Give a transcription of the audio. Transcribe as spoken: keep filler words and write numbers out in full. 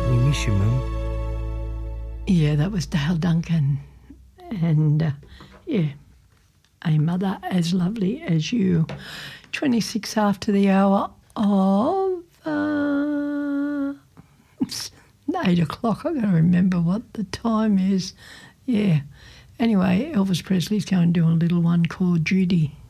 We miss you, Mum. Yeah, that was Dale Duncan. And, uh, yeah, a mother as lovely as you. twenty-six after the hour of uh, eight o'clock. I've got to remember what the time is. Yeah. Anyway, Elvis Presley's going to do a little one called Judy.